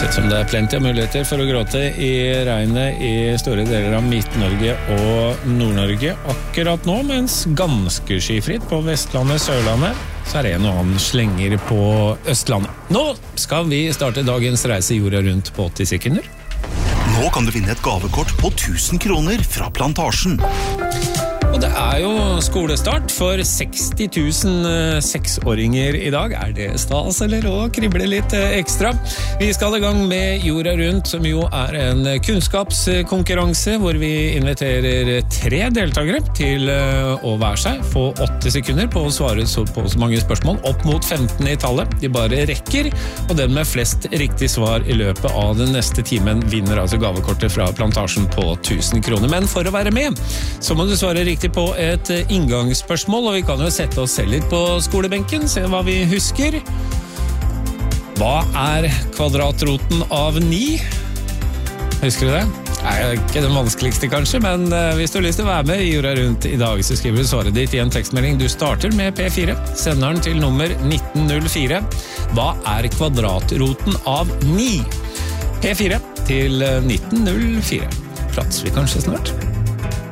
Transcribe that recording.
Sett som det plenty av muligheter for å gråte i regnet i store deler av Midt-Norge og Nord-Norge akkurat nå, mens ganske skyfritt på Vestlandet, Sørlandet, så det en og annen slenger på Østlandet. Nå skal vi starte dagens reise jorda rundt på 80 sekunder. Nå kan du vinne et gavekort på 1000 kroner fra Plantasjen. Og det jo skolestart for 60 000 seksåringer i dag. Det stas, eller å krible litt ekstra? Vi skal i gang med Jorda rundt, som jo en kunnskapskonkurranse, hvor vi inviterer 3 deltakere til å hver seg få 80 sekunder på å svare på så mange spørsmål, opp mot 15 i tallet. De bare rekker, og den med flest riktig svar i løpet av den neste timen vinner altså gavekortet fra Plantasjen på 1000 kroner. Men for å være med, så må du svare riktig på et inngangsspørsmål, og vi kan jo sette oss selv litt på skolebenken, se hva vi husker. Hva kvadratroten av 9? Husker du det? Ikke den vanskeligste kanskje, men hvis du har lyst til å være med i Jorda rundt i dag, så skriver du svaret ditt i en tekstmelding. Du starter med P4, sender den til nummer 1904. Hva kvadratroten av 9? P4 til 1904. Prates vi kanskje snart?